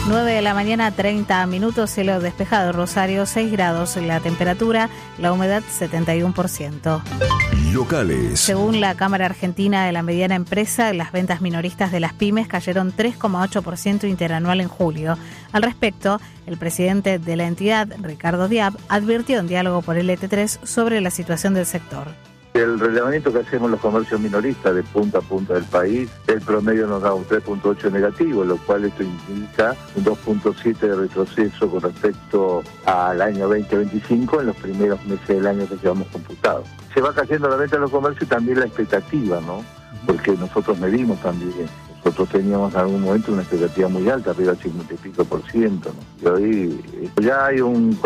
9 de la mañana, 30 minutos, cielo despejado, Rosario, 6 grados, la temperatura, la humedad 71%. Locales. Según la Cámara Argentina de la Mediana Empresa, las ventas minoristas de las pymes cayeron 3,8% interanual en julio. Al respecto, el presidente de la entidad, Ricardo Diab, advirtió en diálogo por LT3 sobre la situación del sector. El relevamiento que hacemos los comercios minoristas de punta a punta del país, el promedio nos da un 3,8 negativo, lo cual esto indica un 2,7 de retroceso con respecto al año 2025 en los primeros meses del año que llevamos computado. Se va cayendo la venta de los comercios y también la expectativa, ¿no? Porque nosotros medimos también. Nosotros teníamos en algún momento una expectativa muy alta, arriba del 50 y pico por ciento, ¿no? Y hoy ya hay un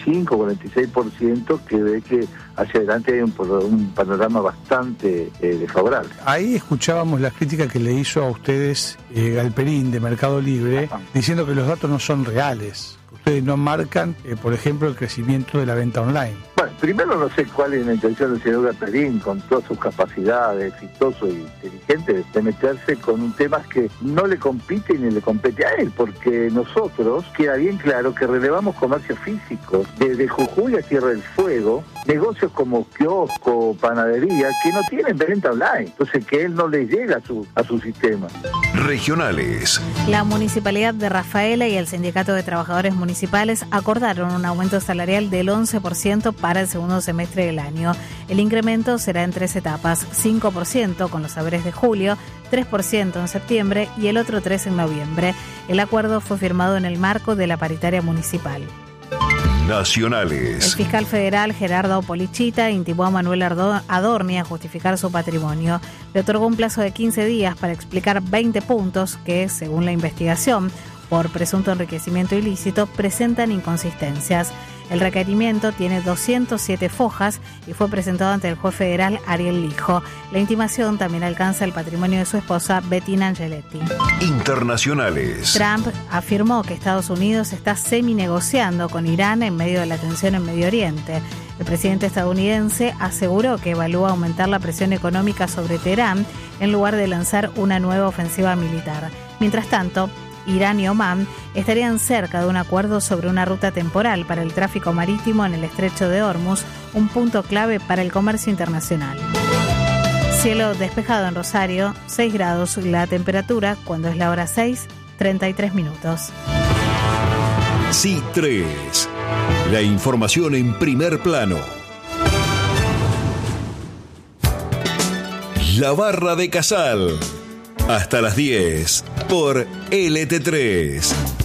45-46% que ve que hacia adelante hay un panorama bastante desfavorable. Ahí escuchábamos la crítica que le hizo a ustedes Galperín de Mercado Libre, diciendo que los datos no son reales. Ustedes no marcan, por ejemplo, el crecimiento de la venta online. Bueno, primero no sé cuál es la intención del señor Galperín, con todas sus capacidades, exitoso e inteligente, de meterse con un tema que no le compite ni le compete a él, porque nosotros, queda bien claro que relevamos comercios físicos, desde Jujuy a Tierra del Fuego, negocios como kiosco, panadería, que no tienen venta online, entonces que él no les llega a su sistema. Regionales. La Municipalidad de Rafaela y el Sindicato de Trabajadores Municipales acordaron un aumento salarial del 11% para el segundo semestre del año. El incremento será en 3 etapas, 5% con los saberes de julio, 3% en septiembre y el otro 3% en noviembre. El acuerdo fue firmado en el marco de la paritaria municipal. Nacionales. El fiscal federal Gerardo Polichita intimó a Manuel Adorni a justificar su patrimonio. Le otorgó un plazo de 15 días para explicar 20 puntos que, según la investigación, por presunto enriquecimiento ilícito, presentan inconsistencias. El requerimiento tiene 207 fojas y fue presentado ante el juez federal Ariel Lijo. La intimación también alcanza el patrimonio de su esposa Bettina Angeletti. Internacionales. Trump afirmó que Estados Unidos está semi-negociando con Irán en medio de la tensión en Medio Oriente. El presidente estadounidense aseguró que evalúa aumentar la presión económica sobre Teherán en lugar de lanzar una nueva ofensiva militar. Mientras tanto, Irán y Omán estarían cerca de un acuerdo sobre una ruta temporal para el tráfico marítimo en el estrecho de Hormuz, un punto clave para el comercio internacional. Cielo despejado en Rosario, 6 grados la temperatura, cuando es la hora 6, 33 minutos. C3. La información en primer plano. La Barra de Casal. Hasta las 10 por LT3.